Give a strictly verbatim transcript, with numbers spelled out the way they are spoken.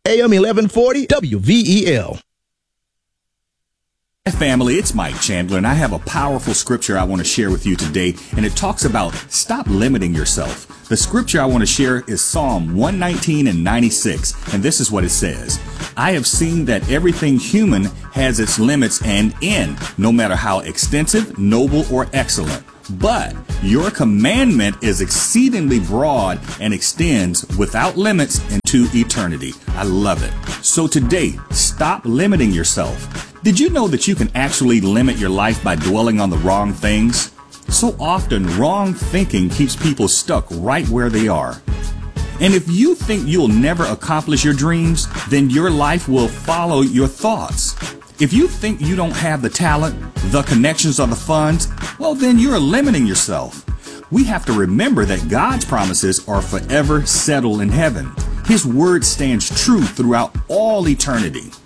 A M eleven forty W V E L. Hi family, it's Mike Chandler, and I have a powerful scripture I want to share with you today, and it talks about stop limiting yourself. The scripture I want to share is Psalm one nineteen and ninety-six, and this is what it says. I have seen that everything human has its limits and end, no matter how extensive, noble, or excellent. But your commandment is exceedingly broad and extends without limits into eternity. I love it. So today, stop limiting yourself. Did you know that you can actually limit your life by dwelling on the wrong things? So often, wrong thinking keeps people stuck right where they are. And if you think you'll never accomplish your dreams, then your life will follow your thoughts. If you think you don't have the talent, the connections, or the funds, well, then you're limiting yourself. We have to remember that God's promises are forever settled in heaven. His word stands true throughout all eternity.